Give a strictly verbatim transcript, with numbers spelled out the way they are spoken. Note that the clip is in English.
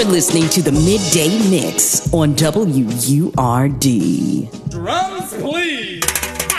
You're listening to the Midday Mix on W U R D. Drums, please.